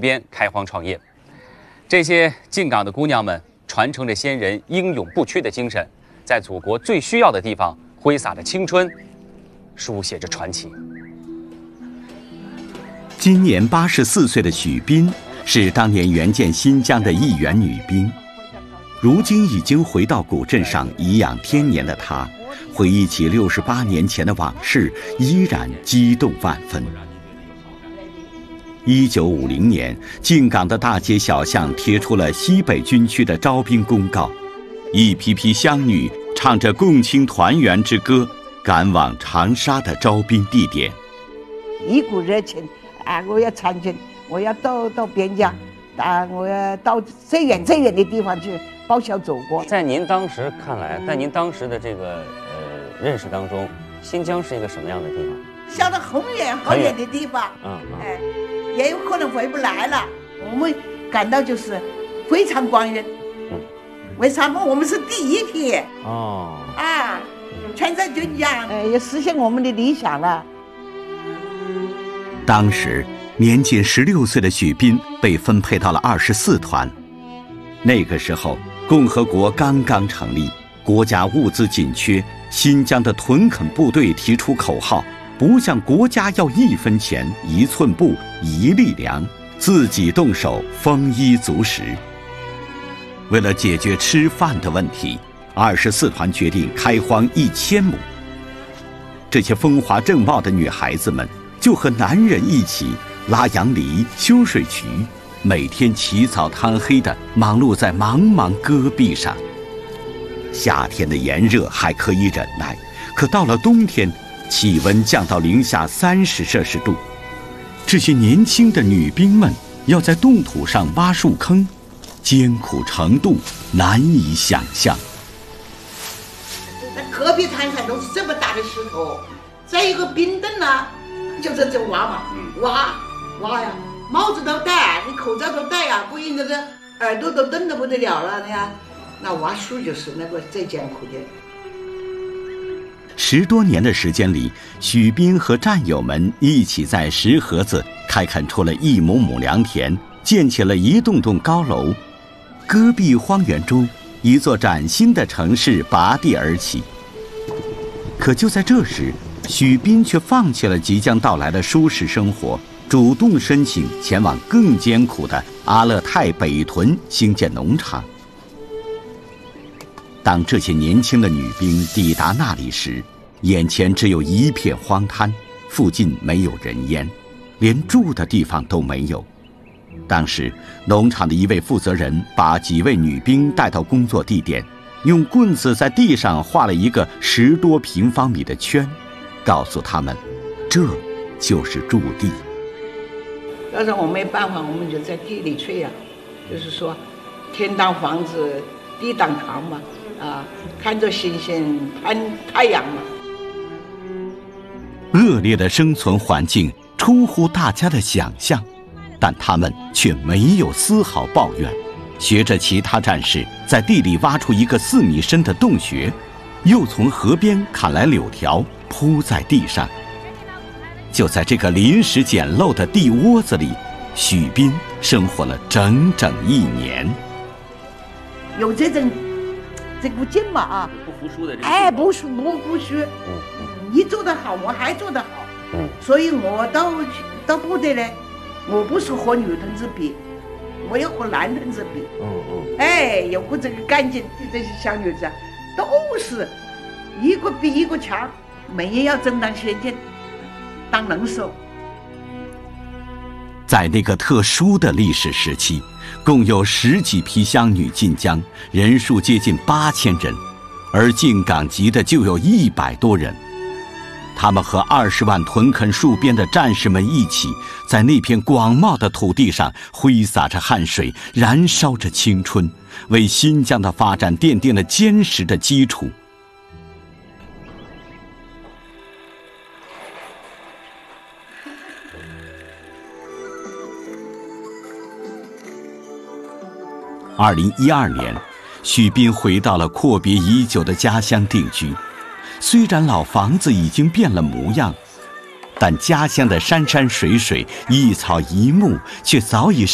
边开荒创业。这些进港的姑娘们传承着先人英勇不屈的精神，在祖国最需要的地方挥洒着青春，书写着传奇。 今年84岁的许斌是当年援建新疆的一员女兵，如今已经回到古镇上颐养天年的她，回忆起68年前的往事，依然激动万分。1950年，进港的大街小巷贴出了西北军区的招兵公告，一批批乡女唱着共青团圆之歌，赶往长沙的招兵地点。 一股热情啊！我要参军，我要到边疆啊！我要到最远的地方去报效祖国。 在您当时看来，在您当时的这个认识当中，新疆是一个什么样的地方？ 想到很远很远的地方，哎，也有可能回不来了。我们感到就是非常光荣。为什么我们是第一批？全在军疆，也实现我们的理想了。 当时年仅16岁的许斌被分配到了24团。那个时候，共和国刚刚成立，国家物资紧缺，新疆的屯垦部队提出口号：不向国家要1分钱、1寸布、1粒粮，自己动手，丰衣足食。为了解决吃饭的问题，24团决定开荒1000亩。这些风华正茂的女孩子们就和男人一起拉杨梨、修水渠，每天起早贪黑地忙碌在茫茫戈壁上。夏天的炎热还可以忍耐，可到了冬天，气温降到零下30摄氏度。这些年轻的女兵们要在冻土上挖树坑，艰苦程度难以想象。 那戈壁滩上都是这么大的石头，再一个冰墩呢，就是这挖嘛，挖呀，帽子都戴，你口罩都戴呀，不然这耳朵都瞪得不得了了呀。那挖树就是那个最艰苦的。 10多年的时间里，许斌和战友们一起在石河子开垦出了1亩亩良田，建起了一栋栋高楼。戈壁荒原中，一座崭新的城市拔地而起。可就在这时，许斌却放弃了即将到来的舒适生活，主动申请前往更艰苦的阿勒泰北屯兴建农场。当这些年轻的女兵抵达那里时，眼前只有一片荒滩，附近没有人烟，连住的地方都没有。当时，农场的一位负责人把几位女兵带到工作地点，用棍子在地上画了一个10多平方米的圈，告诉他们，这就是驻地。 要是我没办法，我们就在地里睡呀，就是说，天当房子，地当床嘛，看着星星，看太阳嘛。 恶劣的生存环境出乎大家的想象，但他们却没有丝毫抱怨，学着其他战士在地里挖出一个4米深的洞穴，又从河边砍来柳条铺在地上。就在这个临时简陋的地窝子里，许斌生活了整整1年。 有这股劲嘛不服输的这个不服，你做得好，我还做得好，所以我到部队呢，我不是和女同志比，我要和男同志比，有过这个干劲，这些小女子都是一个比一个强，每人要争当先进，当能手。 在那个特殊的历史时期，共有10几批乡女进疆，人数接近8000人，而进港籍的就有100多人。他们和20万屯垦戍边的战士们一起，在那片广袤的土地上挥洒着汗水，燃烧着青春，为新疆的发展奠定了坚实的基础。2012年，许斌回到了阔别已久的家乡定居。虽然老房子已经变了模样，但家乡的山山水水、一草一木却早已